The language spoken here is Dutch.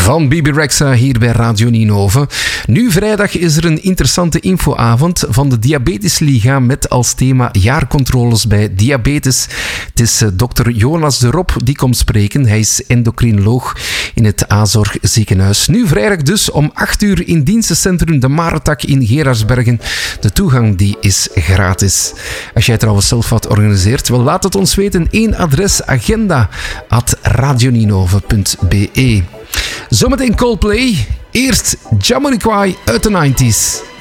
van Bibi Rexha hier bij Radio Ninove. Nu vrijdag is er een interessante infoavond van de Diabetesliga met als thema jaarcontroles bij diabetes. Het is dokter Jonas de Rob die komt spreken. Hij is endocrinoloog in het A-Zorg ziekenhuis. Nu vrijdag dus om 8 uur in dienstencentrum De Maretak in Geraardsbergen. De toegang die is gratis. Als jij trouwens zelf wat organiseert, wel laat het ons weten. 1 adres agenda@radioninove.be. Zometeen Coldplay. Eerst Jamiroquai uit de 90s.